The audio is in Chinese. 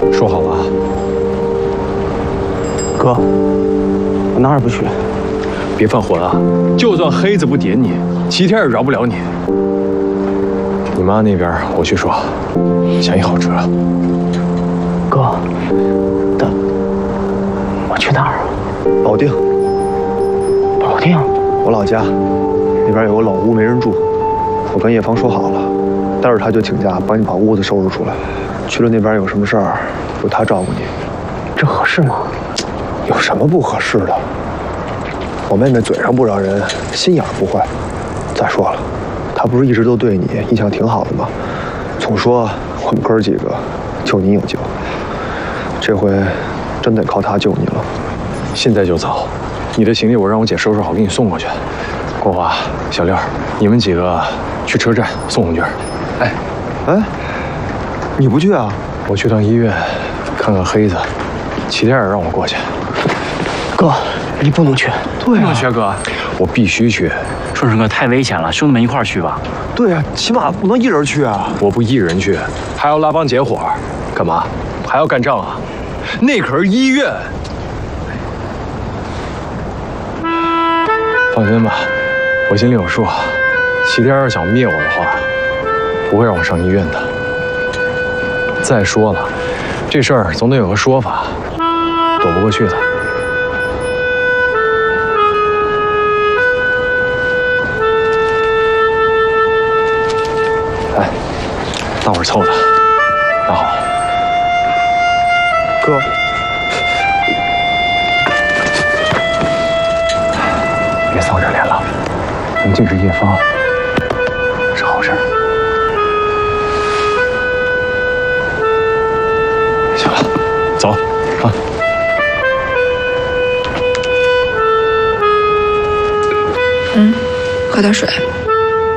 说好了啊。 哥，我哪儿也不去。 别犯浑啊！就算黑子不点你，齐天也饶不了你。你妈那边我去说，想一好辙。 哥，等我去哪儿啊？ 保定。 保定？ 我老家那边有个老屋没人住，我跟叶芳说好了，待会儿他就请假帮你把屋子收拾出来。去了那边有什么事儿，有他照顾你。 这合适吗？ 有什么不合适的？我妹妹嘴上不饶人，心眼不坏。再说了，她不是一直都对你印象挺好的吗？总说我们哥几个就你有救，这回真得靠她救你了。 现在就走，你的行李我让我姐收拾好，给你送过去。国华、小六，你们几个去车站送红军。哎， 你不去啊？ 我去趟医院看看黑子，齐天也让我过去。 哥，你不能去。 对啊， 去哥，我必须去。 顺顺哥太危险了，兄弟们一块儿去吧。 对啊，起码不能一人去啊。 我不一人去，还要拉帮结伙，干嘛？还要干仗啊？那可是医院。放心吧，我心里有数。齐天要想灭我的话，不会让我上医院的。再说了，这事儿总得有个说法，躲不过去的。来，大伙儿凑的，拿好。 哥， 别丧着脸了，能禁止叶芳是好事。行了，走啊。 喝点水。